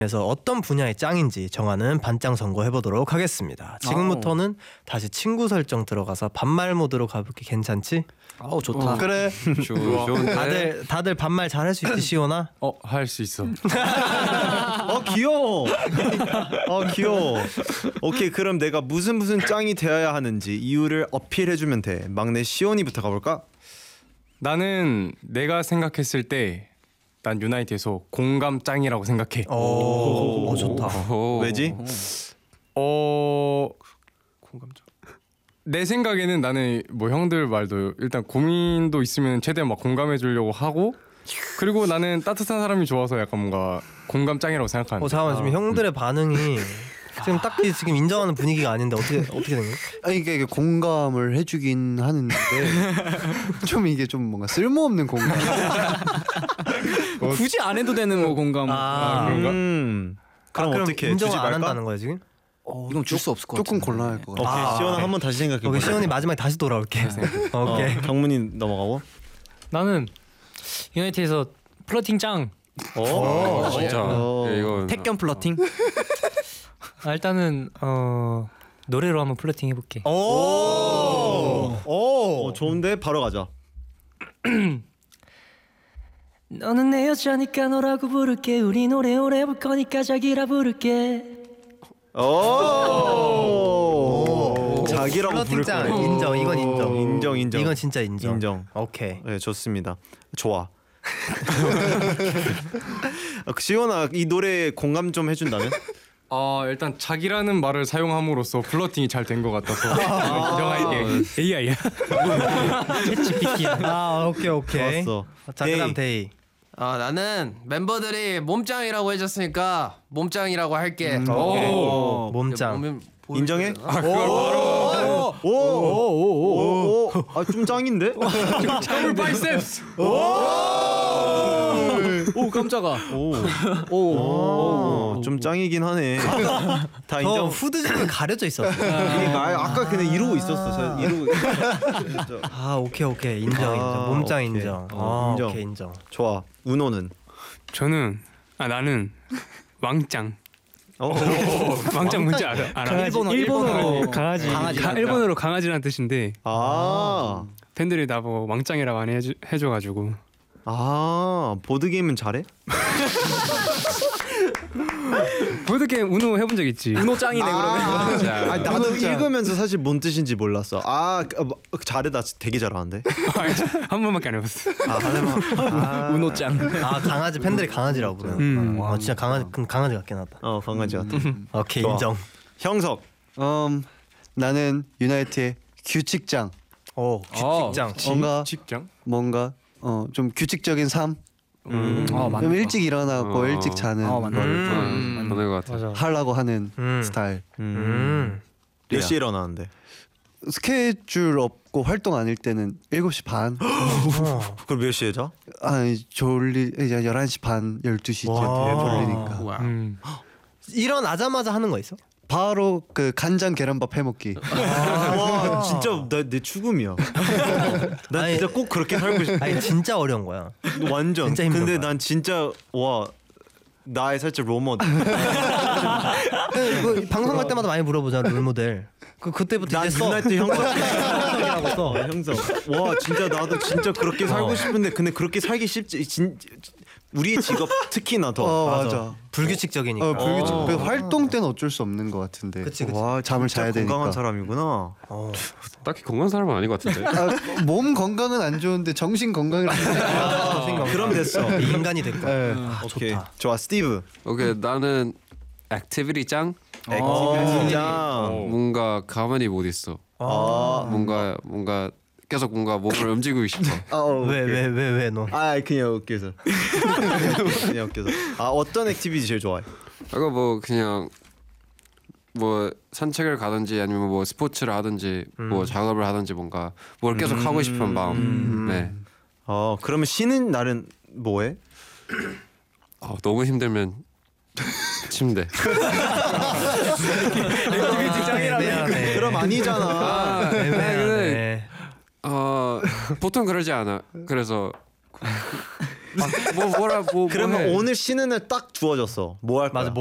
그래서 어떤 분야의 짱인지 정하는 반짱 선거 해보도록 하겠습니다. 지금부터는 다시 친구 설정 들어가서 반말 모드로 가볼게. 괜찮지? 아우 좋다. 그래. 좋은데. 다들 반말 잘할 수 있지 시온아? 할 수 있어. 귀여워. 귀여워. 오케이, 그럼 내가 무슨 짱이 되어야 하는지 이유를 어필해주면 돼. 막내 시온이부터 가볼까? 나는 내가 생각했을 때 난 유나이트에서 공감 짱이라고 생각해. 오, 좋다. 왜지? 공감짱. 내 생각에는 나는 뭐 형들 말도 일단 고민도 있으면 최대한 막 공감해 주려고 하고, 그리고 나는 따뜻한 사람이 좋아서 약간 뭔가 공감짱이라고 생각하는데. 잠깐만, 지금 형들의 반응이 지금 딱히 지금 인정하는 분위기가 아닌데 어떻게 된 거야? 아니 이게 공감을 해주긴 하는데 좀 이게 좀 뭔가 쓸모없는 공감. 굳이 안 해도 되는 뭐 공감. 그럼 어떻게 인정을 주지 안 말까? 한다는 거야 지금? 이건 줄 수 없을 것 조금 같아. 곤란할 것 같아. 오케이, 시온아 한번 다시 생각해. 오케이, 시온이 마지막에 다시 돌아올게. 오케이. 경문이 넘어가고. 나는 유나이트에서 플러팅 짱. 진짜. 이거 택견 플러팅. 일단은 노래로 한번 플러팅 해볼게. 좋은데 바로 가자. 너는 내 여자니까 너라고 부를게. 우리 노래 오래 볼 거니까 자기라 부를게. 자기라고 부를 플러팅짱 거야. 인정. 이건 인정. 인정. 이건 진짜 인정. 오케이. 네, 좋습니다. 좋아. 시온아, 이 노래에 공감 좀 해준다면? 일단 자기라는 말을 사용함으로써 플러팅이 잘 된 것 같아서 인정할게. AI야. 오케이. 좋았어. 자, 그다음 데이. 나는 멤버들이 몸짱이라고 해줬으니까 몸짱이라고 할게. 몸짱. 인정해? 좀 짱인데? 더블 바이셉스. 오 깜짝아. 좀 짱이긴 하네. 다 저 인정. 후드집에 가려져 있었어. 아까 그냥 이러고 있었어. 오케이. 인정. 몸짱 오케이. 인정. 인정. 오케이, 인정. 좋아. 은호는? 저는 나는 왕짱. 왕짱 뭔지 알아? 일본어로 강아지. 일본어로 강아지란 뜻인데 팬들이 나보고 왕짱이라 많이 해줘가지고. 보드게임은 잘해? 보드게임 우노 해본 적 있지? 우노 짱이네 그러면. 나도 읽으면서 사실 뭔 뜻인지 몰랐어. 잘해. 나 되게 잘하는데. 한 번밖에 안 해봤어. 우노 짱. 강아지 팬들이 강아지라고 부르는. 진짜 강아지 같긴 하다. 강아지 같아. 오케이, 좋아. 인정. 형석. 나는 유나이트의 규칙장. 규칙장. 뭔가 좀 규칙적인 삶. 좀 일찍 일어나고 일찍 자는 걸 맞는 것 같아. 하려고 하는 스타일. 몇 시에 일어나는데? 스케줄 없고 활동 아닐 때는 7시 반. 그럼 몇 시에 자? 졸리 이제 11시 반 12시쯤 졸리니까. 일어나자마자 하는 거 있어? 바로 그 간장 계란밥 해먹기. 와, 진짜 내 죽음이야. 나 진짜 꼭 그렇게 살고 싶어. 진짜 어려운 거야. 완전. 진짜 힘든 근데 거야. 난 진짜 나의 살짝 롤모델. 방송 갈 때마다 많이 물어보잖아, 롤모델. 그때부터 난 이제 써. 유나이트 형석이라고 써. 형석. 와, 진짜 나도 진짜 그렇게 살고 싶은데 근데 그렇게 살기 쉽지. 우리의 직업 특히나 더. 맞아. 불규칙적이니까. 불규칙. 활동 때는 어쩔 수 없는 것 같은데. 그치. 와, 잠을 자야 되니까. 건강한 사람이구나. 딱히 건강한 사람은 아닌 것 같은데. 몸 건강은 안 좋은데 정신 건강을. 그럼 됐어. 인간이 됐고. 오케이. 좋다. 좋아, 스티브. 오케이, 나는 액티비티 짱. 액티비티장. 뭔가 가만히 못 있어. 뭔가 계속 뭔가 몸을 움직이고 싶어. 왜 너? 그냥 웃겨서. 그냥 웃겨서. 어떤 액티비티 제일 좋아해? 이거 그냥 산책을 가든지 아니면 스포츠를 하든지 작업을 하든지 뭔가 뭘 계속 하고 싶은 마음. 네. 그러면 쉬는 날은 뭐해? 너무 힘들면 침대. 액티비티 짱이라네. 그럼 아니잖아. 애매하네. 보통 그러지 않아. 그래서 뭐 뭐라 뭐 그러면 해. 오늘 쉬는 날 딱 주어졌어. 뭐 할 거야? 맞아